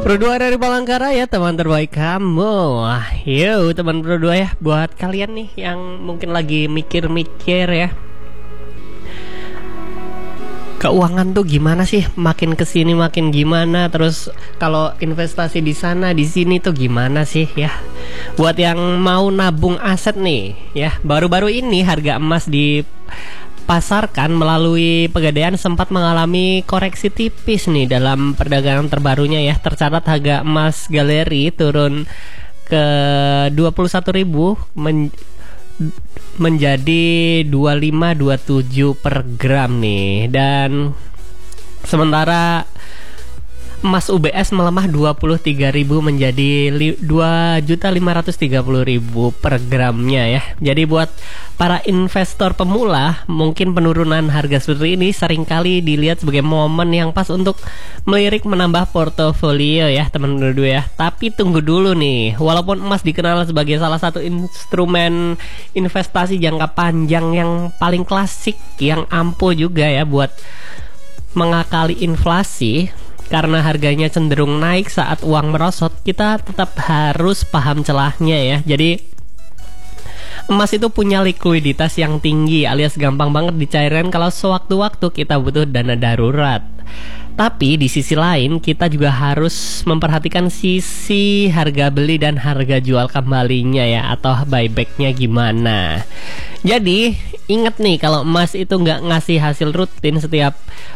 Berdua dari Palangkaraya, teman terbaik kamu. Yuk teman berdua ya, buat kalian nih yang mungkin lagi mikir-mikir ya, keuangan tuh gimana sih, makin kesini makin gimana, terus kalau investasi di sana di sini tuh gimana sih ya. Buat yang mau nabung aset nih ya, baru-baru ini harga emas di pasarkan melalui Pegadaian sempat mengalami koreksi tipis nih dalam perdagangan terbarunya ya. Tercatat harga emas galeri turun ke 21.000 menjadi 2527 per gram nih. Dan sementara emas UBS melemah 23.000 menjadi 2.530.000 per gramnya ya. Jadi buat para investor pemula, mungkin penurunan harga seperti ini seringkali dilihat sebagai momen yang pas untuk melirik menambah portofolio ya teman berdua ya. Tapi tunggu dulu nih, walaupun emas dikenal sebagai salah satu instrumen investasi jangka panjang yang paling klasik, yang ampuh juga ya buat mengakali inflasi, karena harganya cenderung naik saat uang merosot, kita tetap harus paham celahnya ya. Jadi emas itu punya likuiditas yang tinggi, alias gampang banget dicairkan kalau sewaktu-waktu kita butuh dana darurat. Tapi di sisi lain kita juga harus memperhatikan sisi harga beli dan harga jual kembalinya ya, atau buybacknya gimana. Jadi ingat nih, kalau emas itu nggak ngasih hasil rutin setiap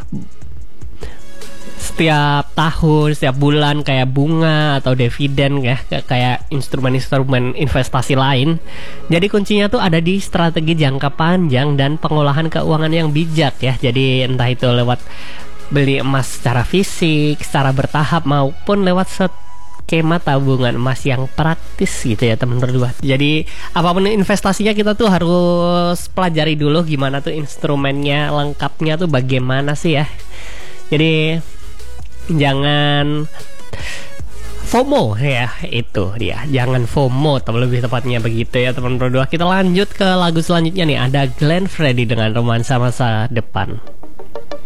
tahun, setiap bulan kayak bunga atau dividen ya, kayak instrumen-instrumen investasi lain. Jadi kuncinya tuh ada di strategi jangka panjang dan pengolahan keuangan yang bijak ya. Jadi entah itu lewat beli emas secara fisik, secara bertahap, maupun lewat skema tabungan emas yang praktis gitu ya teman berdua. Jadi apapun investasinya kita tuh harus pelajari dulu gimana tuh instrumennya, lengkapnya tuh bagaimana sih ya. Jadi jangan FOMO ya, itu dia, jangan FOMO atau lebih tepatnya begitu ya teman berdua. Kita lanjut ke lagu selanjutnya nih, ada Glenn Fredly dengan Romansa Masa Depan.